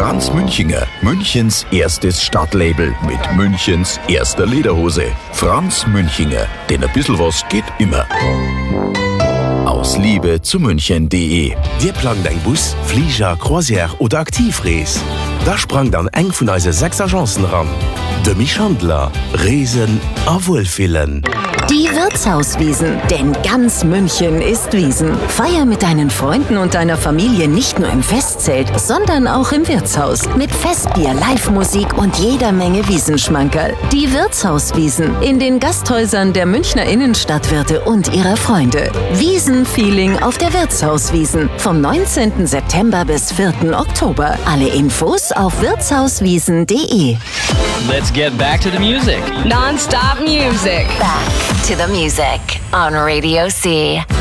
Franz Münchinger, Münchens erstes Stadtlabel mit Münchens erster Lederhose. Franz Münchinger, denn ein bisschen was geht immer. Aus Liebe zu München.de. Dir plant eng Bus, Flieger, Croisière oder Aktivrees. Da sprang dann eng vun eise 6 Agenzen ran. De Michandler, Reesen a Wohlfillen. Die Wirtshauswiesen, denn ganz München ist Wiesen. Feier mit deinen Freunden und deiner Familie nicht nur im Festzelt, sondern auch im Wirtshaus. Mit Festbier, Live-Musik und jeder Menge Wiesenschmankerl. Die Wirtshauswiesen in den Gasthäusern der Münchner Innenstadtwirte und ihrer Freunde. Wiesenfeeling auf der Wirtshauswiesen vom 19. September bis 4. Oktober. Alle Infos auf wirtshauswiesen.de. Let's get back to the music. Non-stop music. Back to the music on Radio C.